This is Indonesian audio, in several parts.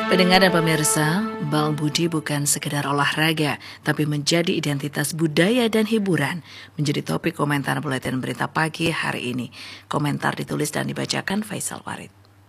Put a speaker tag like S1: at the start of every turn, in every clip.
S1: Pendengar dan pemirsa, Bal Budi bukan sekedar olahraga, tapi menjadi identitas budaya dan hiburan. Menjadi topik komentar Buletin Berita Pagi hari ini. Komentar ditulis dan dibacakan Faisal Warid.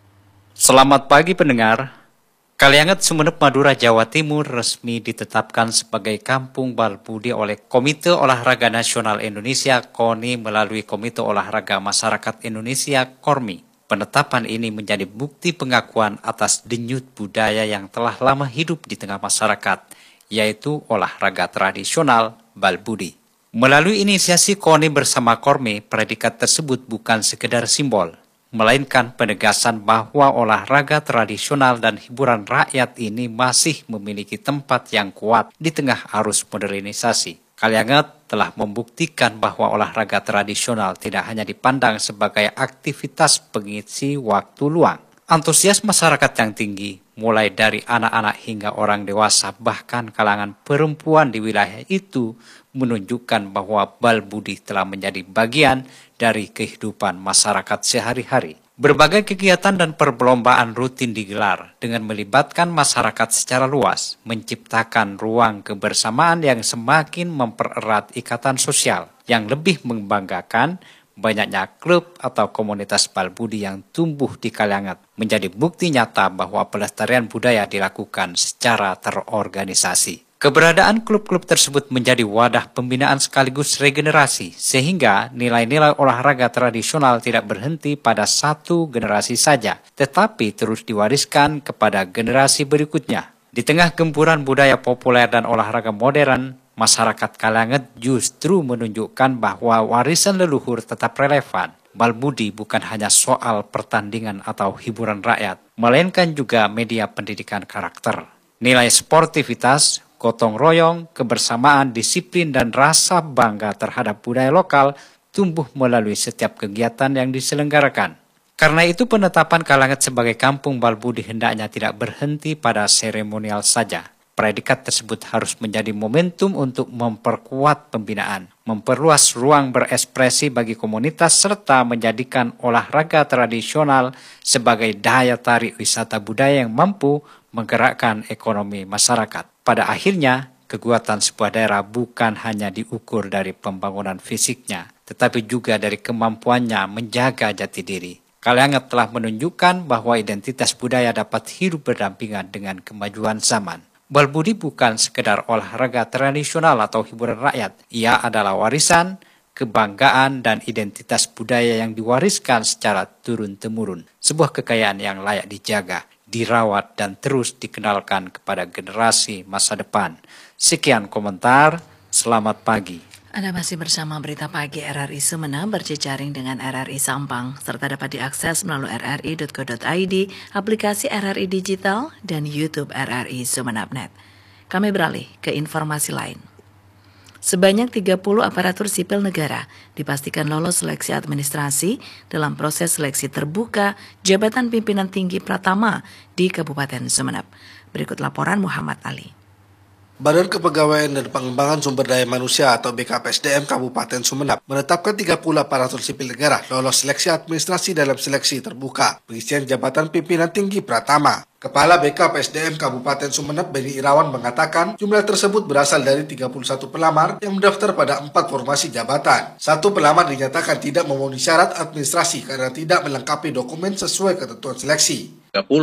S2: Selamat pagi pendengar. Kalianget Sumeneb, Madura, Jawa Timur resmi ditetapkan sebagai Kampung Bal Budi oleh Komite Olahraga Nasional Indonesia (KONI) melalui Komite Olahraga Masyarakat Indonesia (KORMI). Penetapan ini menjadi bukti pengakuan atas denyut budaya yang telah lama hidup di tengah masyarakat, yaitu olahraga tradisional Bal Budi. Melalui inisiasi KONI bersama KORMI, predikat tersebut bukan sekedar simbol, melainkan penegasan bahwa olahraga tradisional dan hiburan rakyat ini masih memiliki tempat yang kuat di tengah arus modernisasi. Kalianget telah membuktikan bahwa olahraga tradisional tidak hanya dipandang sebagai aktivitas pengisi waktu luang. Antusias masyarakat yang tinggi, mulai dari anak-anak hingga orang dewasa, bahkan kalangan perempuan di wilayah itu, menunjukkan bahwa Bal Budi telah menjadi bagian dari kehidupan masyarakat sehari-hari. Berbagai kegiatan dan perlombaan rutin digelar dengan melibatkan masyarakat secara luas, menciptakan ruang kebersamaan yang semakin mempererat ikatan sosial. Yang lebih membanggakan, banyaknya klub atau komunitas Bal Budi yang tumbuh di Kalianget menjadi bukti nyata bahwa pelestarian budaya dilakukan secara terorganisasi. Keberadaan klub-klub tersebut menjadi wadah pembinaan sekaligus regenerasi, sehingga nilai-nilai olahraga tradisional tidak berhenti pada satu generasi saja, tetapi terus diwariskan kepada generasi berikutnya. Di tengah gempuran budaya populer dan olahraga modern, masyarakat Kalianget justru menunjukkan bahwa warisan leluhur tetap relevan. Bal Budi bukan hanya soal pertandingan atau hiburan rakyat, melainkan juga media pendidikan karakter. Nilai sportivitas, gotong royong, kebersamaan, disiplin, dan rasa bangga terhadap budaya lokal tumbuh melalui setiap kegiatan yang diselenggarakan. Karena itu penetapan Kalianget sebagai Kampung Bal Budi hendaknya tidak berhenti pada seremonial saja. Predikat tersebut harus menjadi momentum untuk memperkuat pembinaan, memperluas ruang berekspresi bagi komunitas, serta menjadikan olahraga tradisional sebagai daya tarik wisata budaya yang mampu menggerakkan ekonomi masyarakat. Pada akhirnya, kekuatan sebuah daerah bukan hanya diukur dari pembangunan fisiknya, tetapi juga dari kemampuannya menjaga jati diri. Kalianget telah menunjukkan bahwa identitas budaya dapat hidup berdampingan dengan kemajuan zaman. Bal Budi bukan sekedar olahraga tradisional atau hiburan rakyat. Ia adalah warisan, kebanggaan, dan identitas budaya yang diwariskan secara turun-temurun. Sebuah kekayaan yang layak dijaga, dirawat, dan terus dikenalkan kepada generasi masa depan. Sekian komentar, selamat pagi.
S1: Anda masih bersama Berita Pagi RRI Sumeneb berjejaring dengan RRI Sampang, serta dapat diakses melalui rri.co.id, aplikasi RRI Digital, dan YouTube RRI Sumeneb.net. Kami beralih ke informasi lain. Sebanyak 30 aparatur sipil negara dipastikan lolos seleksi administrasi dalam proses seleksi terbuka jabatan pimpinan tinggi Pratama di Kabupaten Sumeneb. Berikut laporan Muhammad Ali.
S3: Badan Kepegawaian dan Pengembangan Sumber Daya Manusia atau BKPSDM Kabupaten Sumeneb menetapkan 30 aparatur sipil negara lolos seleksi administrasi dalam seleksi terbuka pengisian jabatan pimpinan tinggi Pratama. Kepala BKPSDM Kabupaten Sumeneb, Beni Irawan, mengatakan jumlah tersebut berasal dari 31 pelamar yang mendaftar pada 4 formasi jabatan. Satu pelamar dinyatakan tidak memenuhi syarat administrasi karena tidak melengkapi dokumen sesuai ketentuan seleksi.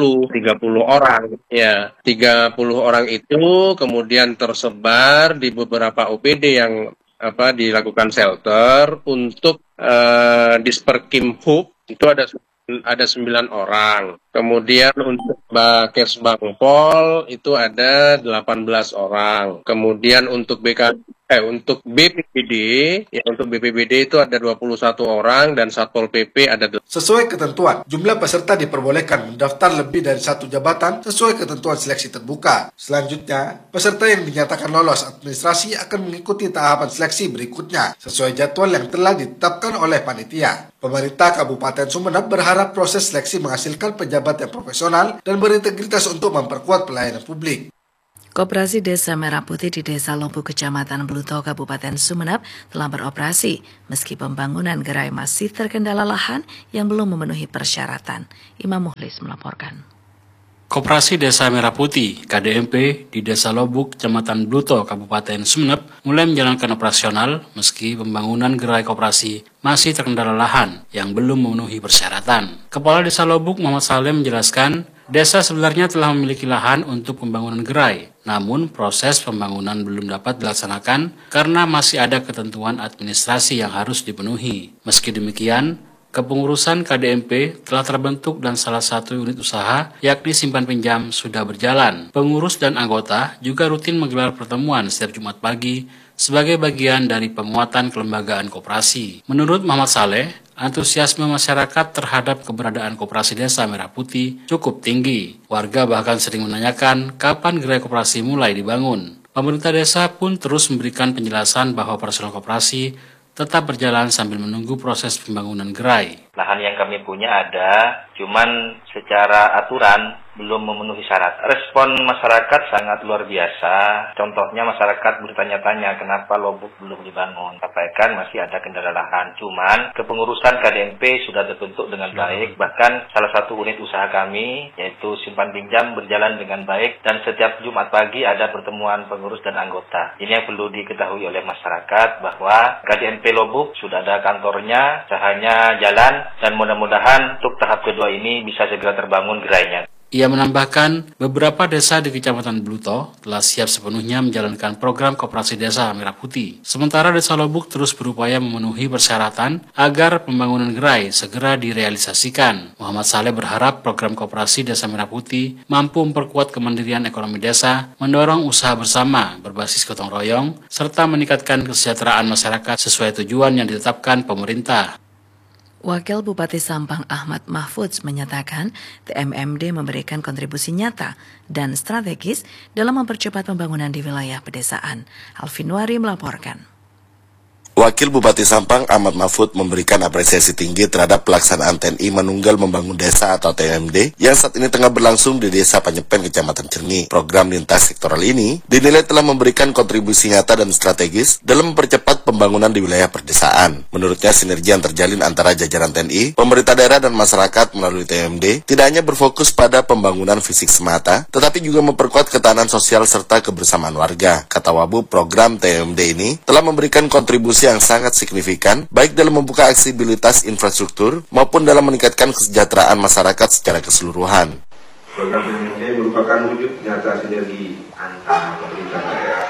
S4: 30 orang, ya 30 orang itu kemudian tersebar di beberapa OPD yang dilakukan shelter untuk Disperkim Hub itu ada 9 orang. Kemudian untuk Bakes Bangpol itu ada 18 orang. Kemudian untuk untuk BPBD, ya untuk BPBD itu ada 21 orang dan Satpol PP ada 8.
S3: Sesuai ketentuan, jumlah peserta diperbolehkan mendaftar lebih dari satu jabatan sesuai ketentuan seleksi terbuka. Selanjutnya, peserta yang dinyatakan lolos administrasi akan mengikuti tahapan seleksi berikutnya sesuai jadwal yang telah ditetapkan oleh panitia. Pemerintah Kabupaten Sumeneb berharap proses seleksi menghasilkan pejabat yang profesional dan berintegritas untuk memperkuat pelayanan publik.
S1: Koperasi Desa Merah Putih di Desa Lompu, Kecamatan Bluto, Kabupaten Sumeneb telah beroperasi meski pembangunan gerai masih terkendala lahan yang belum memenuhi persyaratan. Imam Muhlis melaporkan.
S5: Koperasi Desa Merah Putih (KDMP) di Desa Lobuk, Kecamatan Bluto, Kabupaten Sumeneb mulai menjalankan operasional meski pembangunan gerai koperasi masih terkendala lahan yang belum memenuhi persyaratan. Kepala Desa Lobuk Muhammad Saleh menjelaskan, desa sebenarnya telah memiliki lahan untuk pembangunan gerai, namun proses pembangunan belum dapat dilaksanakan karena masih ada ketentuan administrasi yang harus dipenuhi. Meski demikian, kepengurusan KDMP telah terbentuk dan salah satu unit usaha, yakni simpan pinjam, sudah berjalan. Pengurus dan anggota juga rutin menggelar pertemuan setiap Jumat pagi sebagai bagian dari penguatan kelembagaan koperasi. Menurut Muhammad Saleh, antusiasme masyarakat terhadap keberadaan koperasi Desa Merah Putih cukup tinggi. Warga bahkan sering menanyakan kapan gerai koperasi mulai dibangun. Pemerintah desa pun terus memberikan penjelasan bahwa operasional koperasi tetap berjalan sambil menunggu proses pembangunan gerai.
S6: Lahan yang kami punya ada, cuman secara aturan belum memenuhi syarat. Respon masyarakat sangat luar biasa. Contohnya masyarakat bertanya-tanya kenapa Lobuk belum dibangun. Sampaikan masih ada kendala lahan. Cuman kepengurusan KDMP sudah terbentuk dengan baik. Bahkan salah satu unit usaha kami, yaitu simpan pinjam, berjalan dengan baik. Dan setiap Jumat pagi ada pertemuan pengurus dan anggota. Ini yang perlu diketahui oleh masyarakat bahwa KDMP Lobuk sudah ada kantornya, usahanya jalan, dan mudah-mudahan untuk tahap kedua ini bisa segera terbangun gerainya.
S5: Ia menambahkan, beberapa desa di Kecamatan Bluto telah siap sepenuhnya menjalankan program Koperasi Desa Merah Putih. Sementara Desa Lobuk terus berupaya memenuhi persyaratan agar pembangunan gerai segera direalisasikan. Muhammad Saleh berharap program Koperasi Desa Merah Putih mampu memperkuat kemandirian ekonomi desa, mendorong usaha bersama berbasis gotong royong, serta meningkatkan kesejahteraan masyarakat sesuai tujuan yang ditetapkan pemerintah.
S1: Wakil Bupati Sampang Ahmad Mahfudz menyatakan TMMD memberikan kontribusi nyata dan strategis dalam mempercepat pembangunan di wilayah pedesaan. Alvinwari melaporkan.
S7: Wakil Bupati Sampang Ahmad Mahfudz memberikan apresiasi tinggi terhadap pelaksanaan TNI Manunggal Membangun Desa atau TMD yang saat ini tengah berlangsung di Desa Panyepen, Kecamatan Cerni. Program lintas sektoral ini dinilai telah memberikan kontribusi nyata dan strategis dalam mempercepat pembangunan di wilayah perdesaan. Menurutnya, sinergi yang terjalin antara jajaran TNI, pemerintah daerah dan masyarakat melalui TMD tidak hanya berfokus pada pembangunan fisik semata, tetapi juga memperkuat ketahanan sosial serta kebersamaan warga. Kata Wabu, program TMD ini telah memberikan kontribusi yang sangat signifikan, baik dalam membuka aksesibilitas infrastruktur maupun dalam meningkatkan kesejahteraan masyarakat secara keseluruhan.
S8: Program TMD merupakan wujud nyata sinergi antara pemerintah daerah,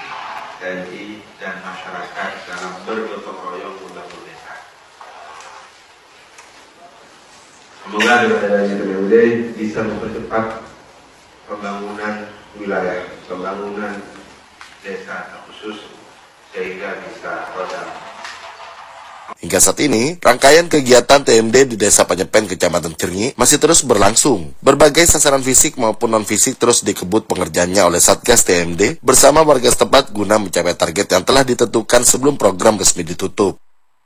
S8: TNI, dan masyarakat dalam bergotong royong membangun desa. Semoga dengan adanya TMD bisa mempercepat pembangunan wilayah, pembangunan desa khusus, sehingga bisa roda.
S7: Hingga saat ini, rangkaian kegiatan TMD di Desa Panyepen, Kecamatan Cerni masih terus berlangsung. Berbagai sasaran fisik maupun non-fisik terus dikebut pengerjaannya oleh Satgas TMD bersama warga setempat guna mencapai target yang telah ditentukan sebelum program resmi ditutup.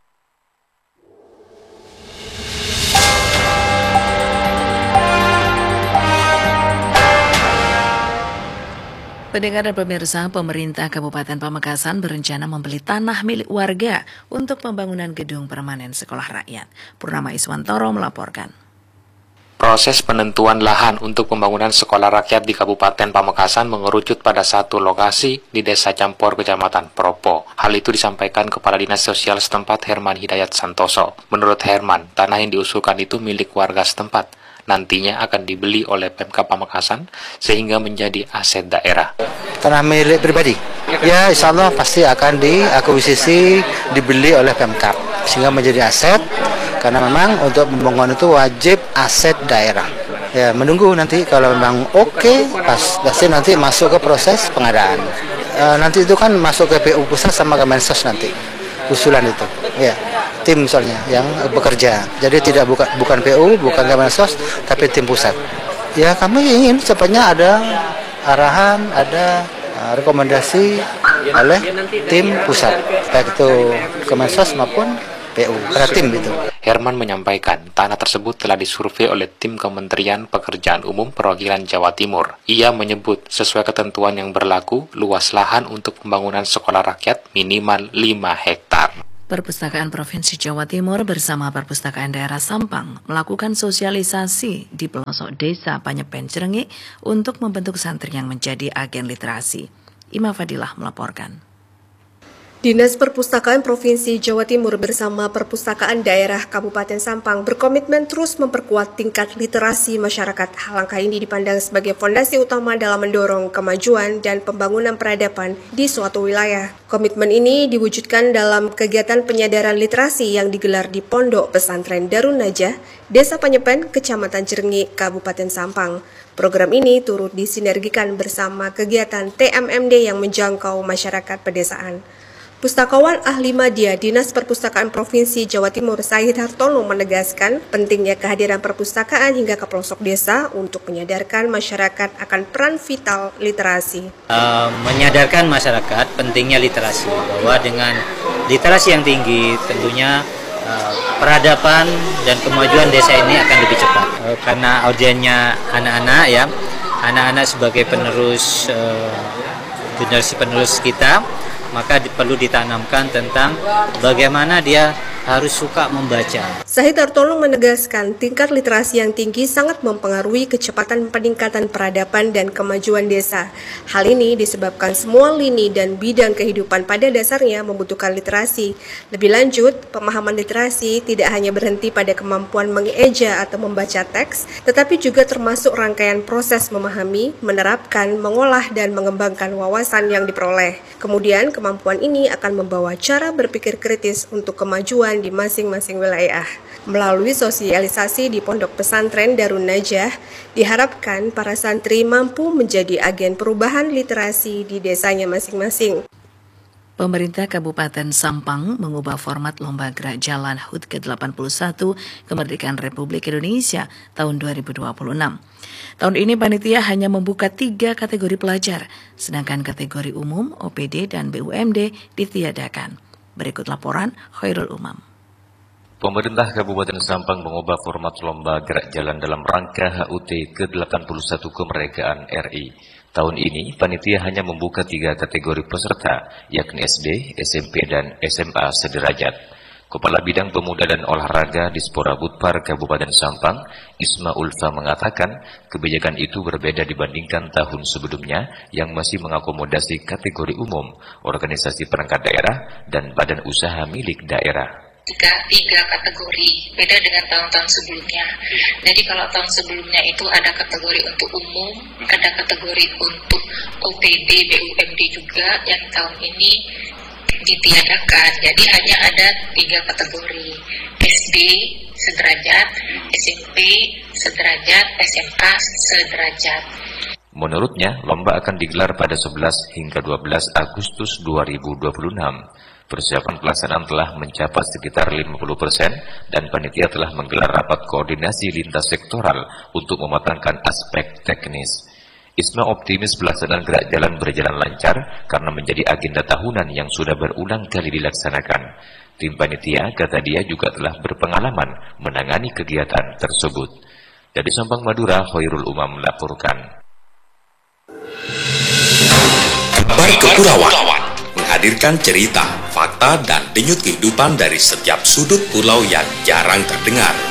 S1: Pendengar dan pemirsa, pemerintah Kabupaten Pamekasan berencana membeli tanah milik warga untuk pembangunan gedung permanen sekolah rakyat. Purnama Iswantoro melaporkan.
S9: Proses penentuan lahan untuk pembangunan sekolah rakyat di Kabupaten Pamekasan mengerucut pada satu lokasi di Desa Campor, Kecamatan Propo. Hal itu disampaikan Kepala Dinas Sosial setempat Herman Hidayat Santoso. Menurut Herman, tanah yang diusulkan itu milik warga setempat. Nantinya akan dibeli oleh Pemkab Pamekasan sehingga menjadi aset daerah.
S10: Tanah milik pribadi? Ya, insya Allah pasti akan diakuisisi, dibeli oleh Pemkab sehingga menjadi aset. Karena memang untuk pembangunan itu wajib aset daerah. Ya, menunggu nanti kalau memang oke, pasti nanti masuk ke proses pengadaan. Nanti itu kan masuk ke PU pusat sama Kemensos nanti usulan itu. Ya. Tim misalnya yang bekerja, jadi tidak bukan PU, bukan Kemensos, tapi tim pusat. Ya kami ingin secepatnya ada arahan, ada rekomendasi oleh tim pusat, baik itu Kemensos maupun PU, ada tim itu.
S9: Herman menyampaikan tanah tersebut telah disurvei oleh tim Kementerian Pekerjaan Umum Perwakilan Jawa Timur. Ia menyebut sesuai ketentuan yang berlaku, luas lahan untuk pembangunan sekolah rakyat minimal 5 hektar.
S1: Perpustakaan Provinsi Jawa Timur bersama Perpustakaan Daerah Sampang melakukan sosialisasi di pelosok desa Panyepen Cirengi untuk membentuk santri yang menjadi agen literasi. Ima Fadilah melaporkan.
S11: Dinas Perpustakaan Provinsi Jawa Timur bersama Perpustakaan Daerah Kabupaten Sampang berkomitmen terus memperkuat tingkat literasi masyarakat. Langkah ini dipandang sebagai fondasi utama dalam mendorong kemajuan dan pembangunan peradaban di suatu wilayah. Komitmen ini diwujudkan dalam kegiatan penyadaran literasi yang digelar di Pondok Pesantren Darun Najah, Desa Panyepen, Kecamatan Cirengi, Kabupaten Sampang. Program ini turut disinergikan bersama kegiatan TMMD yang menjangkau masyarakat pedesaan. Pustakawan Ahli Madya Dinas Perpustakaan Provinsi Jawa Timur Syahid Hartono menegaskan pentingnya kehadiran perpustakaan hingga ke pelosok desa untuk menyadarkan masyarakat akan peran vital literasi.
S12: Menyadarkan masyarakat pentingnya literasi, bahwa dengan literasi yang tinggi tentunya peradaban dan kemajuan desa ini akan lebih cepat. Karena audiennya anak-anak ya, anak-anak sebagai penerus generasi penerus kita, maka perlu ditanamkan tentang bagaimana dia harus suka membaca.
S11: Syahid Hartono menegaskan tingkat literasi yang tinggi sangat mempengaruhi kecepatan peningkatan peradaban dan kemajuan desa. Hal ini disebabkan semua lini dan bidang kehidupan pada dasarnya membutuhkan literasi. Lebih lanjut, pemahaman literasi tidak hanya berhenti pada kemampuan mengeja atau membaca teks, tetapi juga termasuk rangkaian proses memahami, menerapkan, mengolah, dan mengembangkan wawasan yang diperoleh. Kemudian, kemampuan ini akan membawa cara berpikir kritis untuk kemajuan di masing-masing wilayah. Melalui sosialisasi di Pondok Pesantren Darun Najah, diharapkan para santri mampu menjadi agen perubahan literasi di desanya masing-masing.
S1: Pemerintah Kabupaten Sampang mengubah format Lomba Gerak Jalan HUT ke-81 Kemerdekaan Republik Indonesia tahun 2026. Tahun ini panitia hanya membuka 3 kategori pelajar, sedangkan kategori umum, OPD, dan BUMD ditiadakan. Berikut laporan Khairul Umam.
S13: Pemerintah Kabupaten Sampang mengubah format lomba gerak jalan dalam rangka HUT ke-81 Kemerdekaan RI. Tahun ini, panitia hanya membuka 3 kategori peserta, yakni SD, SMP, dan SMA sederajat. Kepala Bidang Pemuda dan Olahraga Dispora Budpar Kabupaten Sampang, Isma Ulfa mengatakan, kebijakan itu berbeda dibandingkan tahun sebelumnya yang masih mengakomodasi kategori umum, organisasi perangkat daerah, dan badan usaha milik daerah.
S14: Tiga kategori, beda dengan tahun-tahun sebelumnya. Jadi kalau tahun sebelumnya itu ada kategori untuk umum, ada kategori untuk OPD, BUMD juga, yang tahun ini ditiadakan. Jadi hanya ada 3 kategori, SD sederajat, SMP sederajat, SMA sederajat.
S13: Menurutnya, lomba akan digelar pada 11 hingga 12 Agustus 2026. Persiapan pelaksanaan telah mencapai sekitar 50% dan panitia telah menggelar rapat koordinasi lintas sektoral untuk mematangkan aspek teknis. Isma optimis pelaksanaan gerak jalan berjalan lancar karena menjadi agenda tahunan yang sudah berulang kali dilaksanakan. Tim panitia, kata dia, juga telah berpengalaman menangani kegiatan tersebut. Dari Sampang, Madura, Khairul Umam melaporkan.
S15: Kabar Kepulauan menghadirkan cerita, fakta, dan denyut kehidupan dari setiap sudut pulau yang jarang terdengar.